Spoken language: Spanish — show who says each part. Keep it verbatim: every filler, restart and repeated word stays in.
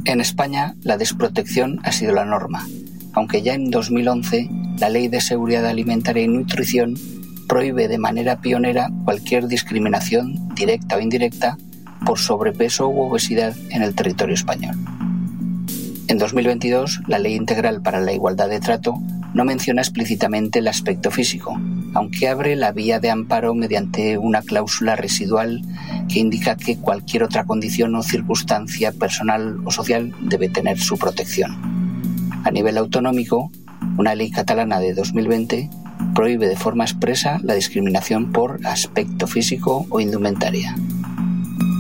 Speaker 1: En España, la desprotección ha sido la norma, aunque ya en dos mil once la Ley de Seguridad Alimentaria y Nutrición prohíbe de manera pionera cualquier discriminación, directa o indirecta, por sobrepeso u obesidad en el territorio español. En dos mil veintidós, la Ley Integral para la Igualdad de Trato no menciona explícitamente el aspecto físico, aunque abre la vía de amparo mediante una cláusula residual que indica que cualquier otra condición o circunstancia personal o social debe tener su protección. A nivel autonómico, una ley catalana de dos mil veinte prohíbe de forma expresa la discriminación por aspecto físico o indumentaria.